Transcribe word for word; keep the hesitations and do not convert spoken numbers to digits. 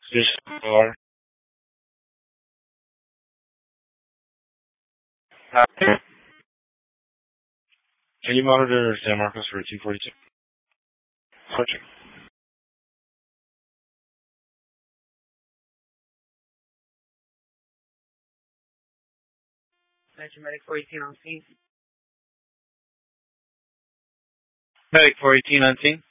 Just car. Uh, can you monitor San Marcos for two forty-two? Switching. Attention medic four eighteen on scene. Medic four eighteen on scene.